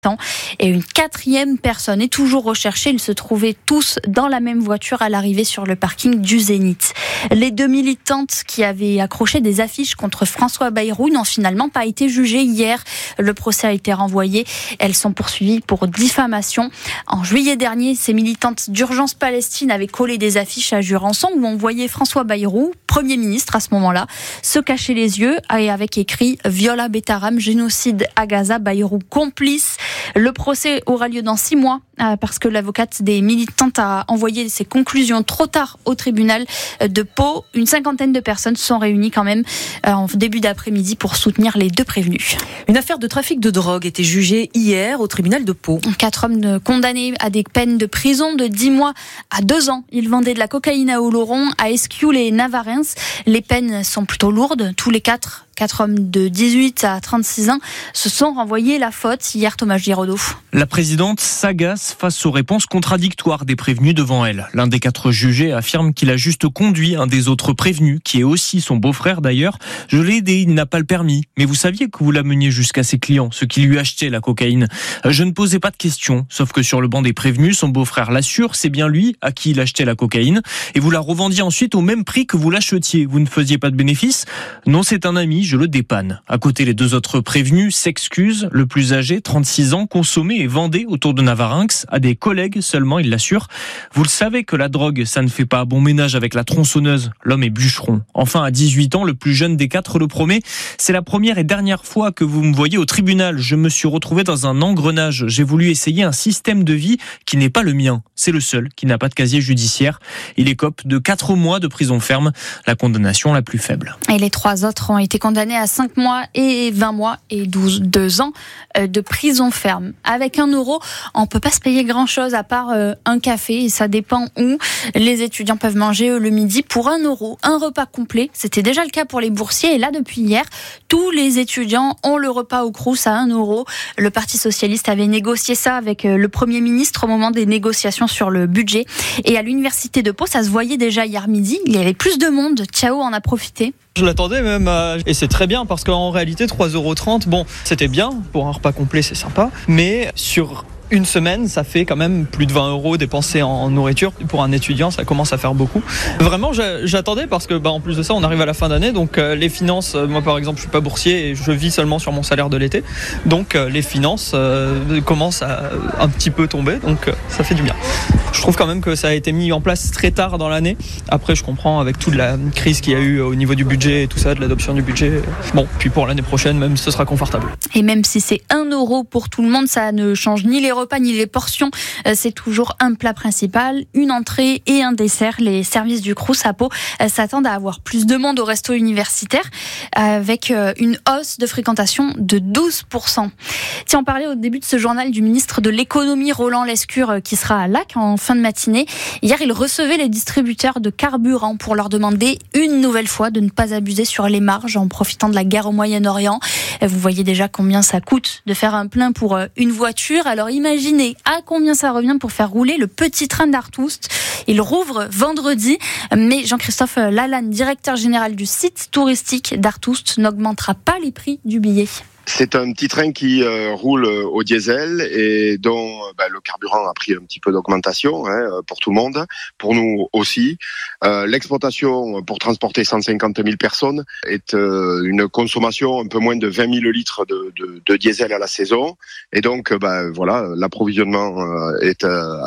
Et une quatrième personne est toujours recherchée. Ils se trouvaient tous dans la même voiture à l'arrivée sur le parking du Zénith. Les 2 militantes qui avaient accroché des affiches contre François Bayrou n'ont finalement pas été jugées hier. Le procès a été renvoyé. Elles sont poursuivies pour diffamation. En juillet dernier, ces militantes d'Urgence Palestine avaient collé des affiches à Jurançon où on voyait François Bayrou, Premier ministre à ce moment-là, se cacher les yeux et avec écrit « Viol à Betaram, génocide à Gaza, Bayrou complice ». Le procès aura lieu dans 6 mois parce que l'avocate des militantes a envoyé ses conclusions trop tard au tribunal de Pau. Une 50aine de personnes se sont réunies quand même en début d'après-midi pour soutenir les 2 prévenus. Une affaire de trafic de drogue était jugée hier au tribunal de Pau. 4 hommes condamnés à des peines de prison de 10 mois à 2 ans. Ils vendaient de la cocaïne à Oloron, à Esquioul et Navarins. Les peines sont plutôt lourdes. Tous les 4 hommes de 18 à 36 ans se sont renvoyés la faute hier, Thomas Giraudot. La présidente s'agace face aux réponses contradictoires des prévenus devant elle. L'un des 4 jugés affirme qu'il a juste conduit un des autres prévenus, qui est aussi son beau-frère d'ailleurs. Je l'ai aidé, il n'a pas le permis. Mais vous saviez que vous l'ameniez jusqu'à ses clients, ceux qui lui achetaient la cocaïne. Je ne posais pas de questions, sauf que sur le banc des prévenus, son beau-frère l'assure, c'est bien lui à qui il achetait la cocaïne. Et vous la revendiez ensuite au même prix que vous l'achetiez. Vous ne faisiez pas de bénéfice? Non, c'est un ami, je le dépanne. À côté, les 2 autres prévenus s'excusent. Le plus âgé, 36 ans, consommait et vendait autour de Navarinx à des collègues seulement, il l'assure. Vous le savez que la drogue, ça ne fait pas bon ménage avec la tronçonneuse. L'homme est bûcheron. Enfin, à 18 ans, le plus jeune des 4 le promet. C'est la première et dernière fois que vous me voyez au tribunal. Je me suis retrouvé dans un engrenage. J'ai voulu essayer un système de vie qui n'est pas le mien. C'est le seul qui n'a pas de casier judiciaire. Il écope de 4 mois de prison ferme, la condamnation la plus faible. Et les 3 autres ont été condamnés à 5 mois et 20 mois et 2 ans de prison ferme. Avec 1 euro, on peut pas se payer grand-chose à part un café, et ça dépend où. Les étudiants peuvent manger le midi pour 1 euro, un repas complet. C'était déjà le cas pour les boursiers et là, depuis hier, tous les étudiants ont le repas au Crous à 1 euro. Le Parti socialiste avait négocié ça avec le Premier ministre au moment des négociations sur le budget. Et à l'université de Pau, ça se voyait déjà hier midi. Il y avait plus de monde. Thiao en a profité. Je l'attendais même, et c'est très bien parce qu'en réalité 3,30 €, bon, c'était bien, pour un repas complet c'est sympa, mais sur une semaine, ça fait quand même plus de 20 € dépensés en nourriture. Pour un étudiant, ça commence à faire beaucoup. Vraiment, j'attendais parce que, en plus de ça, on arrive à la fin d'année. Donc, les finances, moi par exemple, je suis pas boursier et je vis seulement sur mon salaire de l'été. Donc, les finances commencent à un petit peu tomber. Donc, ça fait du bien. Je trouve quand même que ça a été mis en place très tard dans l'année. Après, je comprends avec toute la crise qu'il y a eu au niveau du budget et tout ça, de l'adoption du budget. Bon, puis pour l'année prochaine, même, ce sera confortable. Et même si c'est 1 euro pour tout le monde, ça ne change ni les repas ni les portions. C'est toujours un plat principal, une entrée et un dessert. Les services du Crous à Pau s'attendent à avoir plus de monde au resto universitaire avec une hausse de fréquentation de 12%. Tiens, on parlait au début de ce journal du ministre de l'économie Roland Lescure qui sera à Lac en fin de matinée. Hier, il recevait les distributeurs de carburant pour leur demander une nouvelle fois de ne pas abuser sur les marges en profitant de la guerre au Moyen-Orient. Vous voyez déjà combien ça coûte de faire un plein pour une voiture. Alors imaginez à combien ça revient pour faire rouler le petit train d'Artoust. Il rouvre vendredi, mais Jean-Christophe Lalanne, directeur général du site touristique d'Artoust, n'augmentera pas les prix du billet. C'est un petit train qui roule au diesel et dont le carburant a pris un petit peu d'augmentation pour tout le monde, pour nous aussi. L'exploitation pour transporter 150 000 personnes est une consommation un peu moins de 20 000 litres de diesel à la saison. Et donc l'approvisionnement est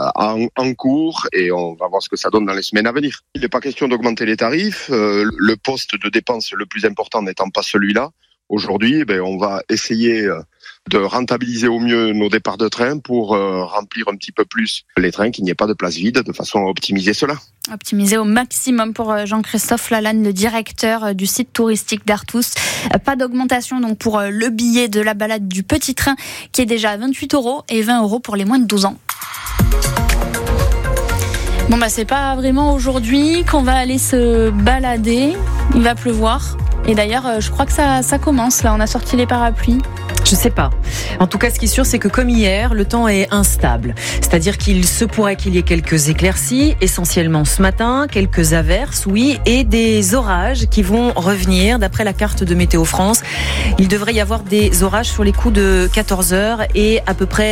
en cours et on va voir ce que ça donne dans les semaines à venir. Il n'est pas question d'augmenter les tarifs. Le poste de dépense le plus important n'étant pas celui-là. Aujourd'hui, on va essayer de rentabiliser au mieux nos départs de train pour remplir un petit peu plus les trains, qu'il n'y ait pas de place vide, de façon à optimiser cela. Optimiser au maximum pour Jean-Christophe Lalanne, le directeur du site touristique d'Artoust. Pas d'augmentation donc pour le billet de la balade du petit train qui est déjà à 28 € et 20 € pour les moins de 12 ans. Bon c'est pas vraiment aujourd'hui qu'on va aller se balader. Il va pleuvoir. Et d'ailleurs, je crois que ça commence. Là, on a sorti les parapluies. Je sais pas. En tout cas, ce qui est sûr, c'est que comme hier, le temps est instable. C'est-à-dire qu'il se pourrait qu'il y ait quelques éclaircies, essentiellement ce matin, quelques averses, oui, et des orages qui vont revenir. D'après la carte de Météo France, il devrait y avoir des orages sur les coups de 14h et à peu près